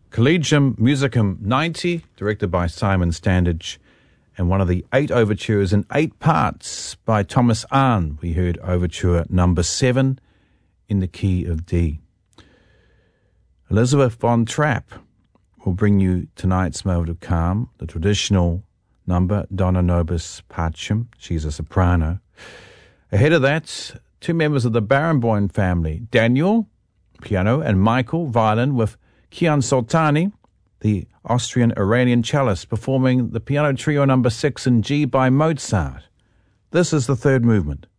Collegium Musicum 90, directed by Simon Standage, and one of the 8 overtures in 8 parts by Thomas Arne. We heard overture number 7 in the key of D. Elizabeth von Trapp will bring you tonight's Moment of Calm, the traditional number, Dona Nobis Pacem. She's a soprano. Ahead of that, 2 members of the Barenboim family, Daniel, piano, and Michael, violin, with Kian Soltani, the Austrian-Iranian cellist, performing the piano trio number 6 in G by Mozart. This is the third movement.